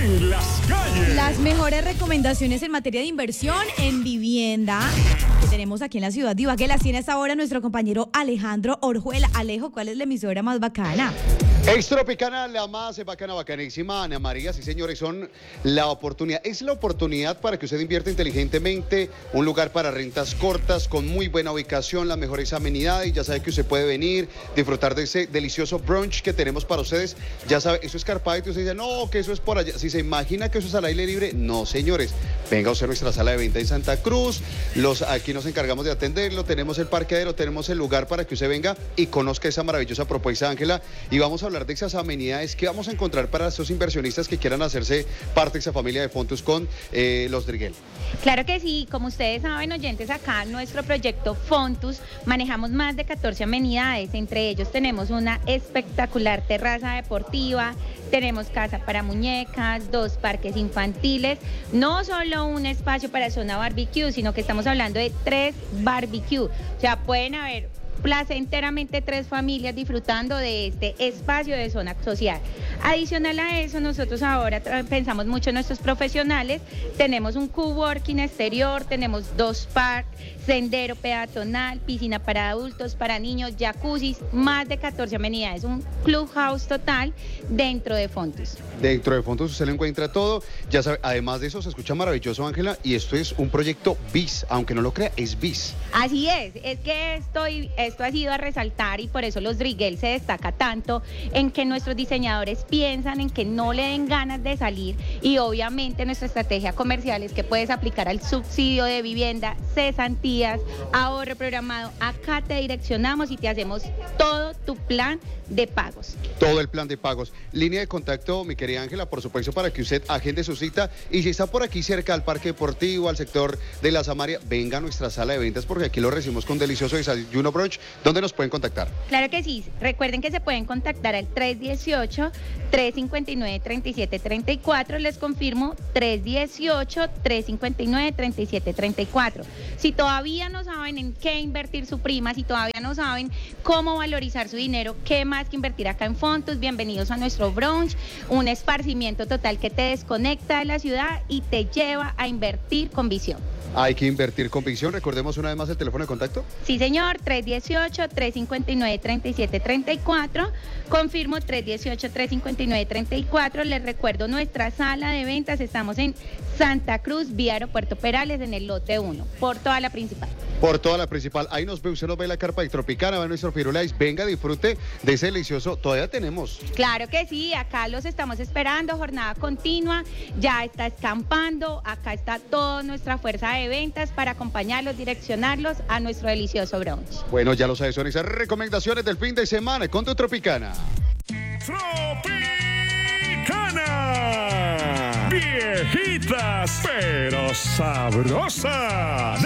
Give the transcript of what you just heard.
en las calles. Las mejores recomendaciones en materia de inversión en vivienda que tenemos aquí en la ciudad de Ibagué las tiene hasta ahora nuestro compañero Alejandro Orjuela. Alejo, ¿cuál es la emisora más bacana? Extropicana, la más bacana, bacanísima, Ana María, sí señores, son la oportunidad, es la oportunidad para que usted invierta inteligentemente, un lugar para rentas cortas, con muy buena ubicación, las mejores amenidades, y ya sabe que usted puede venir, disfrutar de ese delicioso brunch que tenemos para ustedes, ya sabe, eso es carpado y usted dice, no, que eso es por allá, si se imagina que eso es al aire libre, no señores, venga usted a nuestra sala de venta en Santa Cruz, aquí nos encargamos de atenderlo, tenemos el parqueadero, tenemos el lugar para que usted venga y conozca esa maravillosa propuesta, Ángela, y vamos a hablar de esas amenidades que vamos a encontrar para esos inversionistas que quieran hacerse parte de esa familia de Fontus con los Driguel. Claro que sí, como ustedes saben, oyentes, acá en nuestro proyecto Fontus manejamos más de 14 amenidades, entre ellos tenemos una espectacular terraza deportiva, tenemos casa para muñecas, 2 parques infantiles, no solo un espacio para zona barbecue, sino que estamos hablando de 3 barbecue, o sea, pueden haber placenteramente 3 familias disfrutando de este espacio de zona social. Adicional a eso, nosotros ahora pensamos mucho en nuestros profesionales, tenemos un coworking exterior, tenemos 2 parques, sendero peatonal, piscina para adultos, para niños, jacuzzis, más de 14 amenidades, un clubhouse total dentro de Fontus. Dentro de Fontus usted lo encuentra todo, ya sabe, además de eso se escucha maravilloso, Ángela, y esto es un proyecto BIS, aunque no lo crea, es BIS. Así es que esto ha sido a resaltar y por eso los Driguel se destaca tanto en que nuestros diseñadores piensan en que no le den ganas de salir y obviamente nuestra estrategia comercial es que puedes aplicar al subsidio de vivienda, cesantías, ahorro programado. Acá te direccionamos y te hacemos todo tu plan de pagos. Todo el plan de pagos. Línea de contacto, mi querida Ángela, por supuesto, para que usted agende su cita y si está por aquí cerca al parque deportivo, al sector de la Samaria, venga a nuestra sala de ventas porque aquí lo recibimos con delicioso desayuno brunch. ¿Dónde nos pueden contactar? Claro que sí, recuerden que se pueden contactar al 318-359-3734, les confirmo, 318-359-3734. Si todavía no saben en qué invertir su prima, si todavía no saben cómo valorizar su dinero, qué más que invertir acá en Fontus, bienvenidos a nuestro brunch, un esparcimiento total que te desconecta de la ciudad y te lleva a invertir con visión. Hay que invertir con visión. Recordemos una vez más el teléfono de contacto. Sí, señor, 318-359-3734. Confirmo 318-359-34. Les recuerdo nuestra sala de ventas. Estamos en Santa Cruz, vía Aeropuerto Perales, en el lote 1, por toda la principal. Por toda la principal. Ahí nos ve, usted nos ve la carpa Tropicana, ve nuestro Firulais. Venga, disfrute de ese delicioso. Todavía tenemos. Claro que sí, acá los estamos esperando, jornada continua, ya está escampando, acá está toda nuestra fuerza de ventas para acompañarlos, direccionarlos a nuestro delicioso brunch. Bueno, ya lo sabes, son esas recomendaciones del fin de semana con tu Tropicana. Tropicana. Viejitas, pero sabrosas.